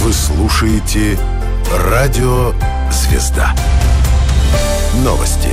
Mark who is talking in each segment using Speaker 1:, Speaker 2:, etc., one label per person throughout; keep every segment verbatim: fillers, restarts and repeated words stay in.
Speaker 1: Вы слушаете Радио Звезда. Новости.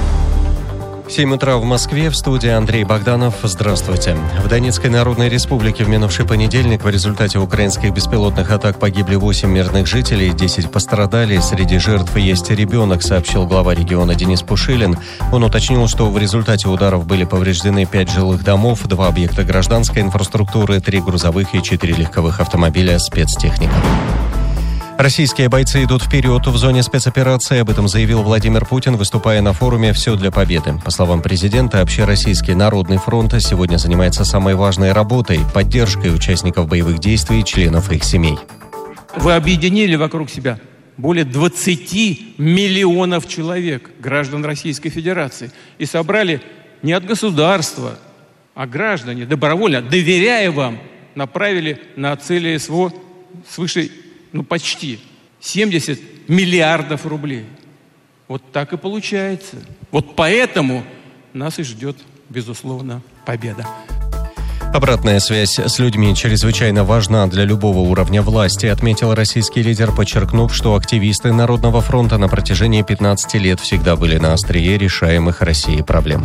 Speaker 2: семь утра в Москве, в студии Андрей Богданов. Здравствуйте. В Донецкой Народной Республике в минувший понедельник в результате украинских беспилотных атак погибли восемь мирных жителей, десять пострадали. Среди жертв есть ребенок, сообщил глава региона Денис Пушилин. Он уточнил, что в результате ударов были повреждены пять жилых домов, два объекта гражданской инфраструктуры, три грузовых и четыре легковых автомобиля спецтехника. Российские бойцы идут вперед в зоне спецоперации. Об этом заявил Владимир Путин, выступая на форуме «Все для победы». По словам президента, Общероссийский народный фронт сегодня занимается самой важной работой – поддержкой участников боевых действий и членов их семей.
Speaker 3: Вы объединили вокруг себя более двадцати миллионов человек, граждан Российской Федерации, и собрали не от государства, а граждане, добровольно, доверяя вам, направили на цели СВО свыше Ну, почти семьдесят миллиардов рублей. Вот так и получается. Вот поэтому нас и ждет, безусловно, победа.
Speaker 2: Обратная связь с людьми чрезвычайно важна для любого уровня власти, отметил российский лидер, подчеркнув, что активисты Народного фронта на протяжении пятнадцати лет всегда были на острие решаемых Россией проблем.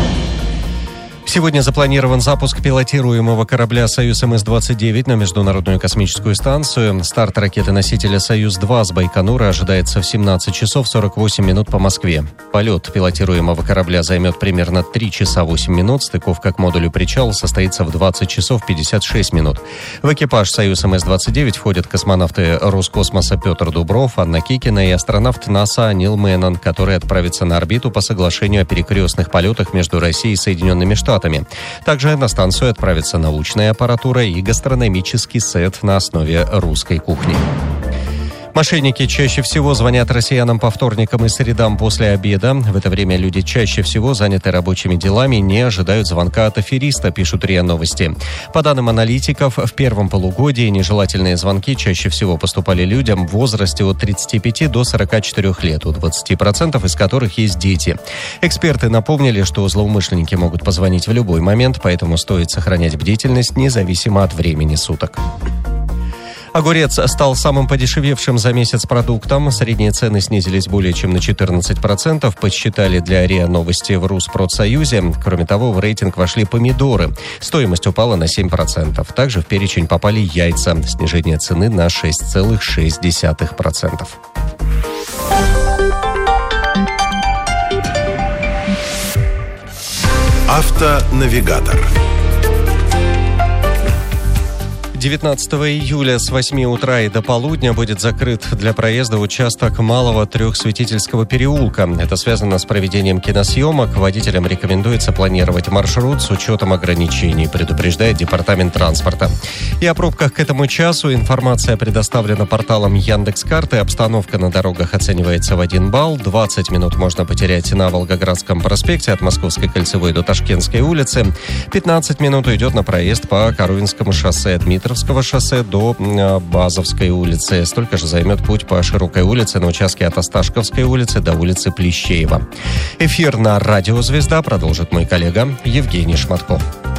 Speaker 2: Сегодня запланирован запуск пилотируемого корабля «Союз эм эс двадцать девять» на Международную космическую станцию. Старт ракеты-носителя «Союз-два» с Байконура ожидается в семнадцать часов сорок восемь минут по Москве. Полет пилотируемого корабля займет примерно три часа восемь минут. Стыковка к модулю «Причал» состоится в двадцать часов пятьдесят шесть минут. В экипаж «Союз эм эс двадцать девять» входят космонавты Роскосмоса Петр Дубров, Анна Кикина и астронавт НАСА Нил Мэннон, который отправится на орбиту по соглашению о перекрестных полетах между Россией и Соединенными Штатами. Также на станцию отправится научная аппаратура и гастрономический сет на основе русской кухни. Мошенники чаще всего звонят россиянам по вторникам и средам после обеда. В это время люди чаще всего заняты рабочими делами, не ожидают звонка от афериста, пишут РИА Новости. По данным аналитиков, в первом полугодии нежелательные звонки чаще всего поступали людям в возрасте от тридцати пяти до сорока четырёх лет, у двадцати процентов из которых есть дети. Эксперты напомнили, что злоумышленники могут позвонить в любой момент, поэтому стоит сохранять бдительность независимо от времени суток. Огурец стал самым подешевевшим за месяц продуктом. Средние цены снизились более чем на четырнадцать процентов, подсчитали для РИА Новости в Руспродсоюзе. Кроме того, в рейтинг вошли помидоры. Стоимость упала на семь процентов. Также в перечень попали яйца. Снижение цены на шесть целых шесть десятых процента.
Speaker 1: Автонавигатор.
Speaker 2: девятнадцатого июля с восьми утра и до полудня будет закрыт для проезда участок Малого Трехсветительского переулка. Это связано с проведением киносъемок. Водителям рекомендуется планировать маршрут с учетом ограничений, предупреждает Департамент транспорта. И о пробках к этому часу информация предоставлена порталом Яндекс.Карты. Обстановка на дорогах оценивается в один балл. двадцать минут можно потерять на Волгоградском проспекте от Московской кольцевой до Ташкентской улицы. пятнадцать минут уйдет на проезд по Коровинскому шоссе от Дмитровского шоссе до Базовской улицы. Столько же займет путь по Широкой улице на участке от Осташковской улицы до улицы Плещеева. Эфир на Радио Звезда продолжит мой коллега Евгений Шматко.